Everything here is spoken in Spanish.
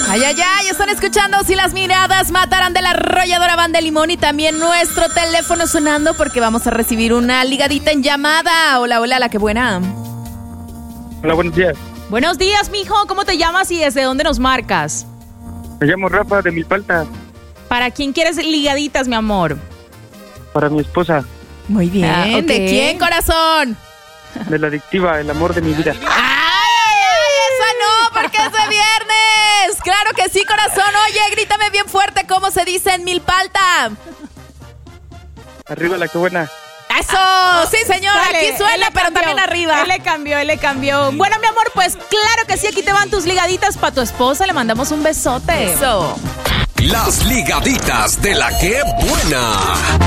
Ay, ay, ay, están escuchando Si las miradas matarán, de la arrolladora Banda de Limón, y también nuestro teléfono sonando porque vamos a recibir una ligadita en llamada. Hola, hola, la que buena. Hola, buenos días. Buenos días, mijo. ¿Cómo te llamas y desde dónde nos marcas? Me llamo Rafa de Milpalta. ¿Para quién quieres ligaditas, mi amor? Para mi esposa. Muy bien. Ok. ¿De quién, corazón? De la adictiva, el amor de mi vida. ¡Ay, esa no, porque es de viernes! ¡Claro que sí, corazón! Oye, grítame bien fuerte cómo se dice en Milpalta. Arriba la que buena. ¡Eso! Sí, señor, Dale, aquí suena, él le pero cambió, también arriba. Él le cambió. Bueno, mi amor, pues claro que sí, aquí te van tus ligaditas para tu esposa. Le mandamos un besote. Eso. Las ligaditas de la que buena.